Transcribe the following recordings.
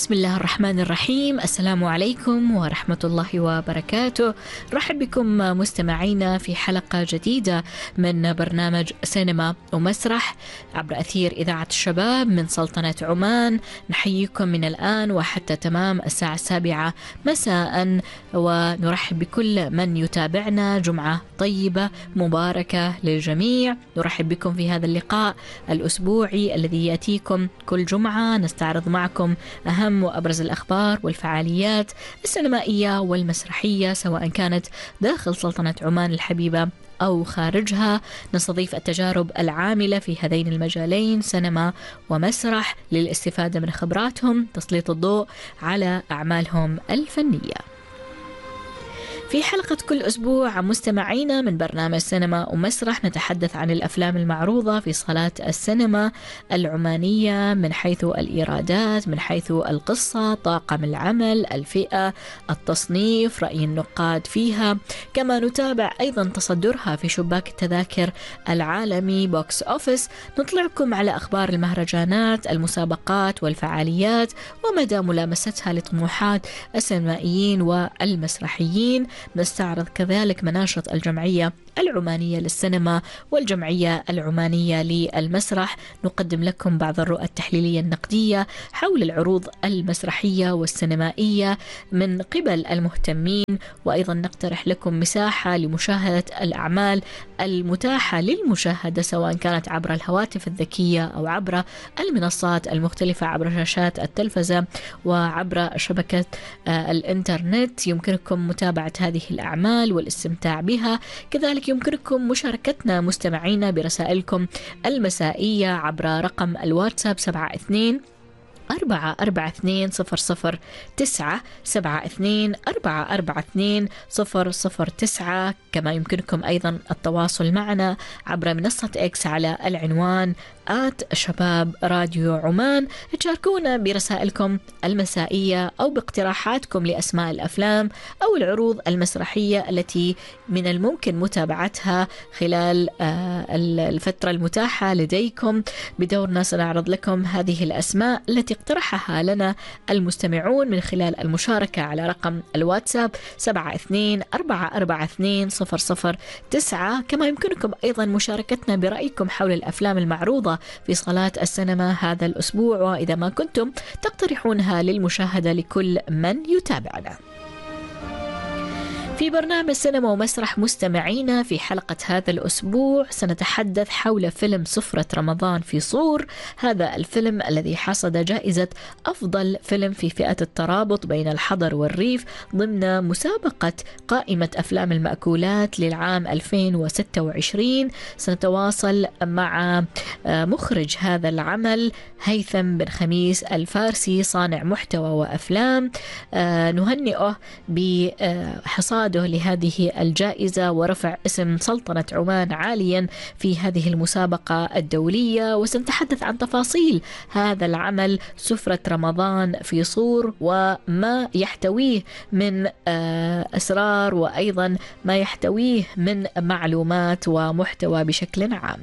بسم الله الرحمن الرحيم. السلام عليكم ورحمة الله وبركاته. رحب بكم مستمعينا في حلقة جديدة من برنامج سينما ومسرح عبر أثير إذاعة الشباب من سلطنة عمان. نحييكم من الآن وحتى تمام الساعة 7 مساء، ونرحب بكل من يتابعنا. جمعة طيبة مباركة للجميع. نرحب بكم في هذا اللقاء الأسبوعي الذي يأتيكم كل جمعة، نستعرض معكم أهم وأبرز الأخبار والفعاليات السينمائية والمسرحية سواء كانت داخل سلطنة عمان الحبيبة أو خارجها. نستضيف التجارب العاملة في هذين المجالين سينما ومسرح للاستفادة من خبراتهم، تسليط الضوء على أعمالهم الفنية. في حلقة كل أسبوع مستمعينا من برنامج سينما ومسرح نتحدث عن الأفلام المعروضة في صالات السينما العمانية من حيث الإيرادات، من حيث القصة، طاقم العمل، الفئة، التصنيف، رأي النقاد فيها. كما نتابع أيضا تصدرها في شباك التذاكر العالمي بوكس أوفيس. نطلعكم على أخبار المهرجانات، المسابقات والفعاليات ومدى ملامستها لطموحات السينمائيين والمسرحيين. نستعرض كذلك مناشط الجمعية العمانية للسينما والجمعية العمانية للمسرح. نقدم لكم بعض الرؤى التحليلية النقدية حول العروض المسرحية والسينمائية من قبل المهتمين، وأيضا نقترح لكم مساحة لمشاهدة الأعمال المتاحة للمشاهدة سواء كانت عبر الهواتف الذكية أو عبر المنصات المختلفة، عبر شاشات التلفزة وعبر شبكة الإنترنت. يمكنكم متابعة هذه الأعمال والاستمتاع بها. كذلك يمكنكم مشاركتنا مستمعينا برسائلكم المسائية عبر رقم الواتساب 72-442-009 72-442-009. كما يمكنكم أيضا التواصل معنا عبر منصة إكس على العنوان @شباب راديو عمان. تشاركونا برسائلكم المسائية أو باقتراحاتكم لأسماء الأفلام أو العروض المسرحية التي من الممكن متابعتها خلال الفترة المتاحة لديكم. بدورنا سنعرض لكم هذه الأسماء التي اقترحها لنا المستمعون من خلال المشاركة على رقم الواتساب 72-442-009. كما يمكنكم أيضا مشاركتنا برأيكم حول الأفلام المعروضة في صالات السينما هذا الأسبوع، وإذا ما كنتم تقترحونها للمشاهدة لكل من يتابعنا. في برنامج سينما ومسرح مستمعينا في حلقة هذا الأسبوع سنتحدث حول فيلم سفرة رمضان في صور. هذا الفيلم الذي حصد جائزة أفضل فيلم في فئة الترابط بين الحضر والريف ضمن مسابقة قائمة أفلام المأكولات للعام 2026. سنتواصل مع مخرج هذا العمل هيثم بن خميس الفارسي، صانع محتوى وأفلام. نهنئه بحصاد لهذه الجائزة ورفع اسم سلطنة عمان عاليا في هذه المسابقة الدولية. وسنتحدث عن تفاصيل هذا العمل سفرة رمضان في صور وما يحتويه من أسرار وأيضا ما يحتويه من معلومات ومحتوى بشكل عام.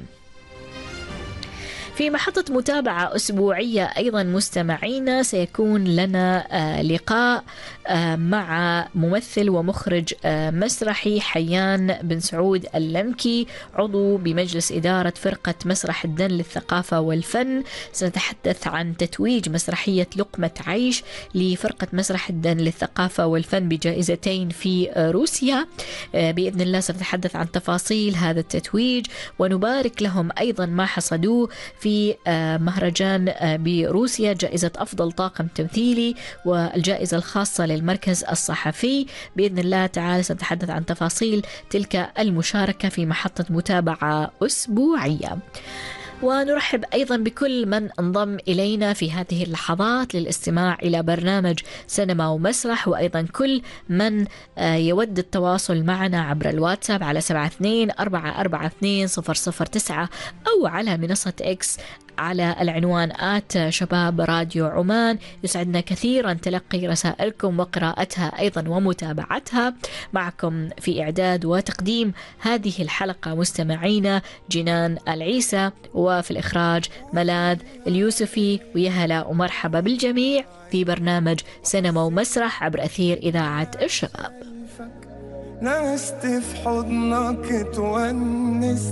في محطة متابعة أسبوعية أيضا مستمعينا سيكون لنا لقاء مع ممثل ومخرج مسرحي حيان بن سعود اللمكي، عضو بمجلس إدارة فرقة مسرح الدن للثقافة والفن. سنتحدث عن تتويج مسرحية لقمة عيش لفرقة مسرح الدن للثقافة والفن بجائزتين في روسيا. بإذن الله سنتحدث عن تفاصيل هذا التتويج ونبارك لهم أيضا ما حصدوه في مهرجان بروسيا، جائزة أفضل طاقم تمثيلي والجائزة الخاصة للمركز الصحفي. بإذن الله تعالى سنتحدث عن تفاصيل تلك المشاركة في محطة متابعة أسبوعية. ونرحب أيضا بكل من انضم إلينا في هذه اللحظات للاستماع إلى برنامج سينما ومسرح، وأيضا كل من يود التواصل معنا عبر الواتساب على 72-442-009 أو على منصة إكس على العنوان @شباب راديو عمان. يسعدنا كثيرا تلقي رسائلكم وقراءتها أيضا ومتابعتها. معكم في إعداد وتقديم هذه الحلقة مستمعينا جنان العيسى، وفي الإخراج ملاذ اليوسفي. ويا هلا ومرحبا بالجميع في برنامج سينما ومسرح عبر أثير إذاعة الشباب. نست في حضنك تونست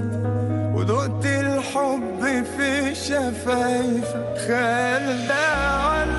ودقت الحب في شفايفك، خال ده